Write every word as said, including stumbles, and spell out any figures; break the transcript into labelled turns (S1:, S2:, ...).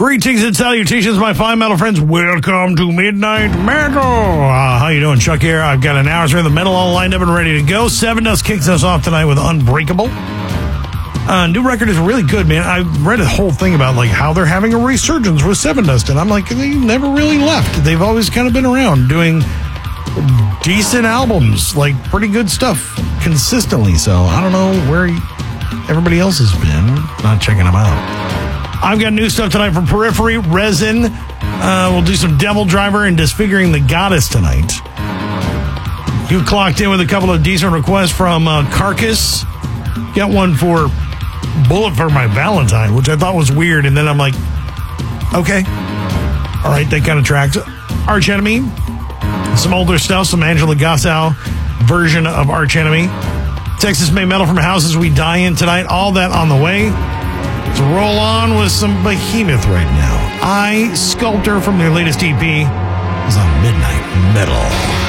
S1: Greetings and salutations, my fine metal friends. Welcome to Midnight Metal. Uh, how you doing, Chuck here? I've got an hour's worth of metal all lined up and ready to go. Seven Dust kicks us off tonight with Unbreakable. Uh, new record is really good, man. I read a whole thing about like how they're having a resurgence with Seven Dust, and I'm like, they never really left. They've always kind of been around doing decent albums, like pretty good stuff consistently. So I don't know where everybody else has been, not checking them out. I've got new stuff tonight from Periphery, Resin. Uh, we'll do some Devil Driver and Disfiguring the Goddess tonight. You clocked in with a couple of decent requests from uh, Carcass. Got one for Bullet for My Valentine, which I thought was weird. And then I'm like, okay. All right, that kind of tracks. Arch Enemy. Some older stuff, some Angela Gossow version of Arch Enemy. Texas Made Metal from Houses We Die In tonight. All that on the way. Let's roll on with some Behemoth right now. I Sculptor from their latest E P is on Midnight Metal.